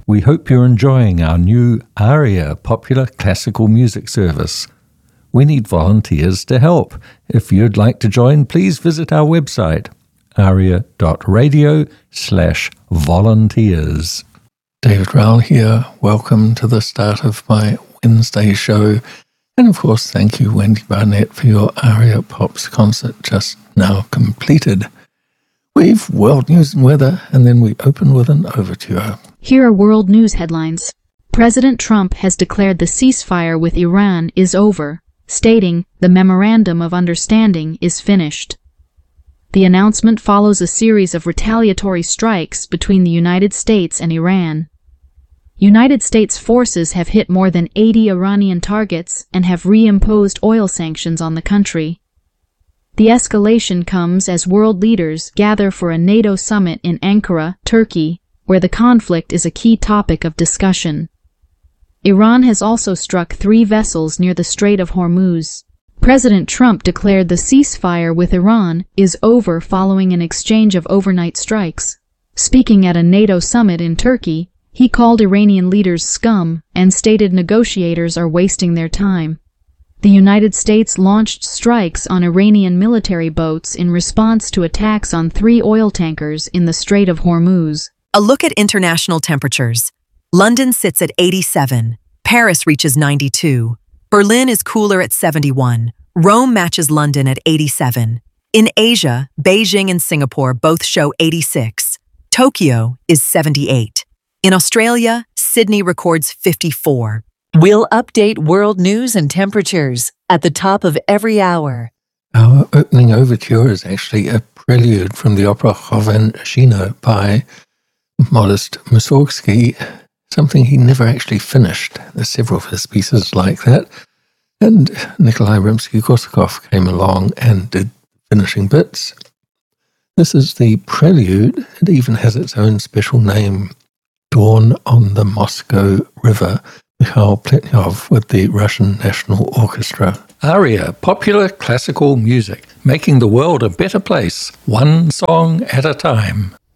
We hope you're enjoying our new ARIA popular classical music service. We need volunteers to help. If you'd like to join, please visit our website, aria.radio/volunteers. David Rowell here. Welcome to the start of my Wednesday show. And of course, thank you, Wendy Barnett, for your ARIA Pops concert just now completed. We've world news and weather, and then we open with an overture. Here are world news headlines. President Trump has declared the ceasefire with Iran is over, stating the Memorandum of Understanding is finished. The announcement follows a series of retaliatory strikes between the United States and Iran. United States forces have hit more than 80 Iranian targets and have reimposed oil sanctions on the country. The escalation comes as world leaders gather for a NATO summit in Ankara, Turkey, where the conflict is a key topic of discussion. Iran has also struck 3 vessels near the Strait of Hormuz. President Trump declared the ceasefire with Iran is over following an exchange of overnight strikes. Speaking at a NATO summit in Turkey, he called Iranian leaders scum and stated negotiators are wasting their time. The United States launched strikes on Iranian military boats in response to attacks on 3 oil tankers in the Strait of Hormuz. A look at international temperatures. London sits at 87. Paris reaches 92. Berlin is cooler at 71. Rome matches London at 87. In Asia, Beijing and Singapore both show 86. Tokyo is 78. In Australia, Sydney records 54. We'll update world news and temperatures at the top of every hour. Our opening overture is actually a prelude from the opera Chowanschttina by Modest Mussorgsky, something he never actually finished. There's several of his pieces like that. And Nikolai Rimsky-Korsakov came along and did finishing bits. This is the prelude. It even has its own special name, Dawn on the Moscow River, Mikhail Pletnyov with the Russian National Orchestra. ARIA, popular classical music, making the world a better place, one song at a time.